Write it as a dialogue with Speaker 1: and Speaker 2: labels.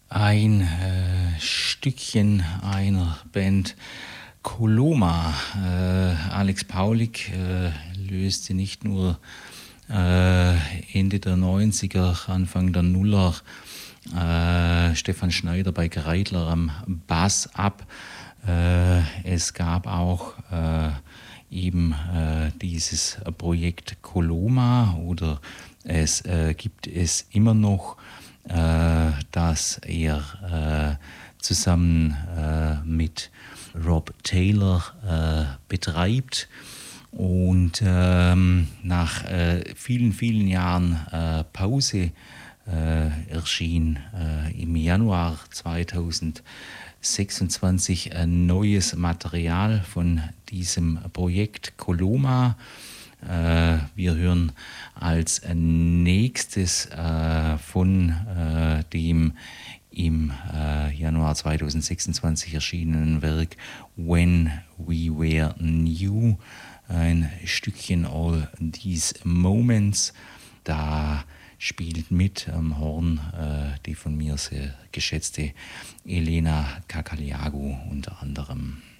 Speaker 1: Ein Stückchen einer Band Koloma. Alex Paulik löste nicht nur Ende der 90er, Anfang der Nuller Stefan Schneider bei Greidler am Bass ab. Es gab auch eben dieses Projekt Koloma, oder es gibt es immer noch, das er zusammen mit Rob Taylor betreibt. Und nach vielen, vielen Jahren Pause erschien im Januar 2026 neues Material von diesem Projekt Koloma. Wir hören als nächstes von dem im Januar 2026 erschienenen Werk When We Were New ein Stückchen All These Moments. Da spielt mit am Horn die von mir sehr geschätzte Elena Kakaliago unter anderem.